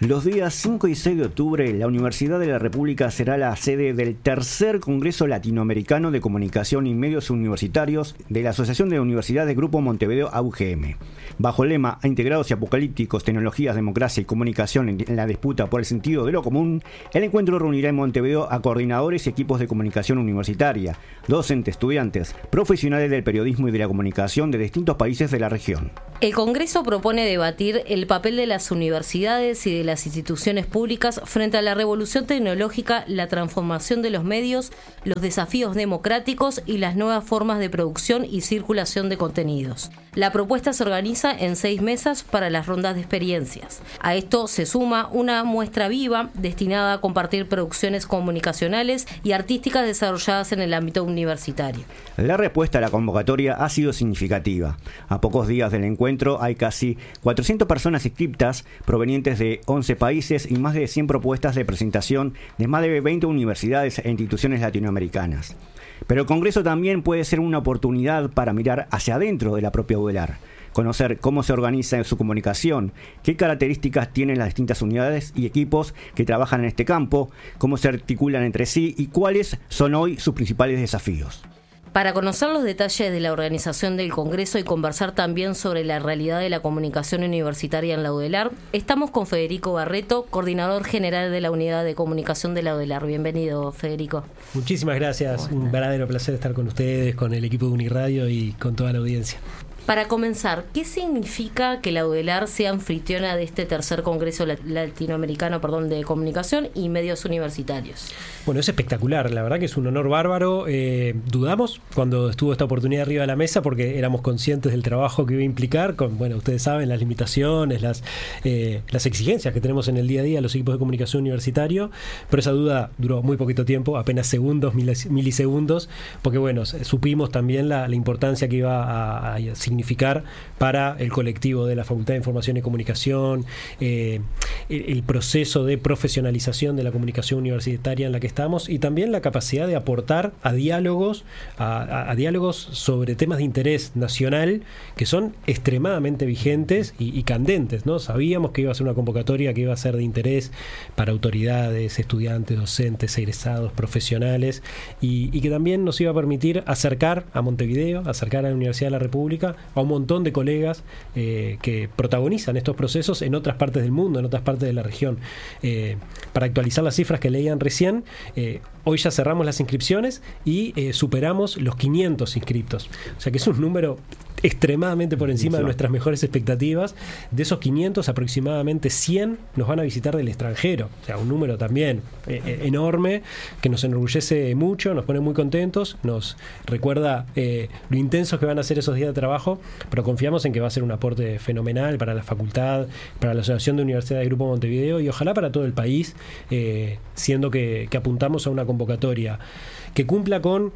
Los días 5 y 6 de octubre, la Universidad de la República será la sede del tercer Congreso Latinoamericano de Comunicación y Medios Universitarios de la Asociación de Universidades Grupo Montevideo AUGM. Bajo el lema Integrados y Apocalípticos, Tecnologías, Democracia y Comunicación en la disputa por el sentido de lo común, el encuentro reunirá en Montevideo a coordinadores y equipos de comunicación universitaria, docentes, estudiantes, profesionales del periodismo y de la comunicación de distintos países de la región. El Congreso propone debatir el papel de las universidades y de las instituciones públicas frente a la revolución tecnológica, la transformación de los medios, los desafíos democráticos y las nuevas formas de producción y circulación de contenidos. La propuesta se organiza en 6 mesas para las rondas de experiencias. A esto se suma una muestra viva destinada a compartir producciones comunicacionales y artísticas desarrolladas en el ámbito universitario. La respuesta a la convocatoria ha sido significativa. A pocos días del encuentro hay casi 400 personas inscriptas provenientes de 11 países y más de 100 propuestas de presentación de más de 20 universidades e instituciones latinoamericanas. Pero el Congreso también puede ser una oportunidad para mirar hacia adentro de la propia UDELAR, conocer cómo se organiza su comunicación, qué características tienen las distintas unidades y equipos que trabajan en este campo, cómo se articulan entre sí y cuáles son hoy sus principales desafíos. Para conocer los detalles de la organización del Congreso y conversar también sobre la realidad de la comunicación universitaria en la UDELAR, estamos con Federico Barreto, coordinador general de la Unidad de Comunicación de la UDELAR. Bienvenido, Federico. Muchísimas gracias, un verdadero placer estar con ustedes, con el equipo de Uniradio y con toda la audiencia. Para comenzar, ¿qué significa que la UDELAR sea anfitriona de este tercer Congreso Latinoamericano de Comunicación y Medios Universitarios? Bueno, es espectacular, la verdad que es un honor bárbaro. Dudamos cuando estuvo esta oportunidad arriba de la mesa porque éramos conscientes del trabajo que iba a implicar, con, bueno, ustedes saben, las limitaciones, las exigencias que tenemos en el día a día los equipos de comunicación universitario, pero esa duda duró muy poquito tiempo, apenas segundos, milisegundos, porque bueno, supimos también la importancia que iba a significar para el colectivo de la Facultad de Información y Comunicación, el proceso de profesionalización de la comunicación universitaria en la que estamos y también la capacidad de aportar a diálogos, a diálogos sobre temas de interés nacional que son extremadamente vigentes y candentes, ¿no? Sabíamos que iba a ser una convocatoria que iba a ser de interés para autoridades, estudiantes, docentes, egresados, profesionales y que también nos iba a permitir acercar a Montevideo, acercar a la Universidad de la República a un montón de colegas que protagonizan estos procesos en otras partes del mundo, en otras partes de la región. Para actualizar las cifras que leían recién, hoy ya cerramos las inscripciones y superamos los 500 inscriptos. O sea que es un número extremadamente por encima de nuestras mejores expectativas. De esos 500, aproximadamente 100 nos van a visitar del extranjero. O sea, un número también enorme, que nos enorgullece mucho, nos pone muy contentos, nos recuerda lo intensos que van a ser esos días de trabajo, pero confiamos en que va a ser un aporte fenomenal para la facultad, para la Asociación de Universidades de Grupo Montevideo y ojalá para todo el país, siendo que apuntamos a una convocatoria que cumpla con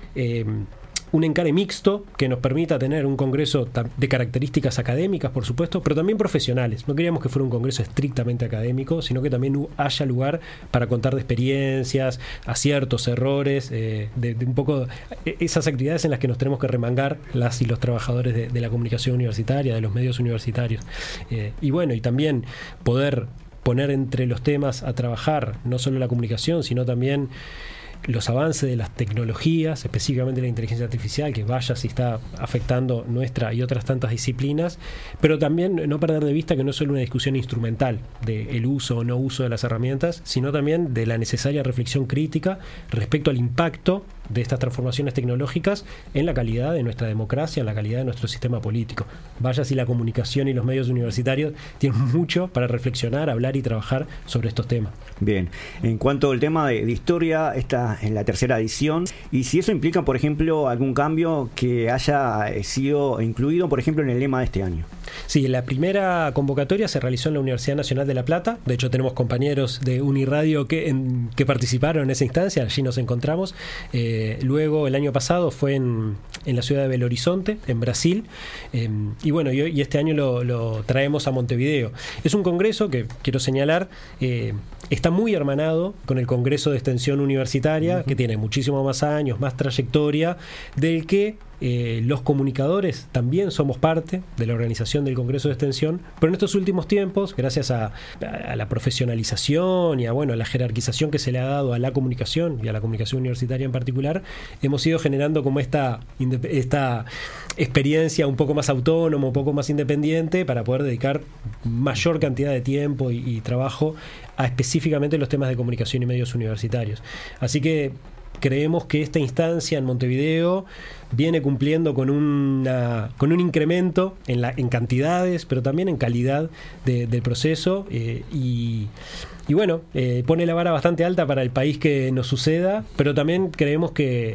un encare mixto que nos permita tener un congreso de características académicas, por supuesto, pero también profesionales. No queríamos que fuera un congreso estrictamente académico, sino que también haya lugar para contar de experiencias, aciertos, errores, de un poco esas actividades en las que nos tenemos que remangar las y los trabajadores de la comunicación universitaria, de los medios universitarios. Y bueno, y también poder poner entre los temas a trabajar no solo la comunicación, sino también los avances de las tecnologías, específicamente la inteligencia artificial, que vaya si está afectando nuestra y otras tantas disciplinas, pero también no perder de vista que no es solo una discusión instrumental del uso o no uso de las herramientas, sino también de la necesaria reflexión crítica respecto al impacto de estas transformaciones tecnológicas en la calidad de nuestra democracia, en la calidad de nuestro sistema político. Vaya si la comunicación y los medios universitarios tienen mucho para reflexionar, hablar y trabajar sobre estos temas. Bien, en cuanto al tema de historia, está en la tercera edición, y si eso implica, por ejemplo, algún cambio que haya sido incluido, por ejemplo, en el lema de este año. Sí, la primera convocatoria se realizó en la Universidad Nacional de La Plata. De hecho, tenemos compañeros de Uniradio que participaron en esa instancia. Allí nos encontramos. Luego, el año pasado fue en la ciudad de Belo Horizonte, en Brasil. Y bueno, y este año lo traemos a Montevideo. Es un congreso que, quiero señalar, está muy hermanado con el Congreso de Extensión Universitaria, que tiene muchísimos más años, más trayectoria, del que Los comunicadores también somos parte de la organización del Congreso de Extensión, pero en estos últimos tiempos, gracias a la profesionalización y a la jerarquización que se le ha dado a la comunicación y a la comunicación universitaria en particular, hemos ido generando como esta experiencia un poco más autónoma, un poco más independiente, para poder dedicar mayor cantidad de tiempo y trabajo a específicamente los temas de comunicación y medios universitarios. Así que creemos que esta instancia en Montevideo viene cumpliendo con un incremento en cantidades, pero también en calidad del proceso, pone la vara bastante alta para el país que nos suceda, pero también creemos que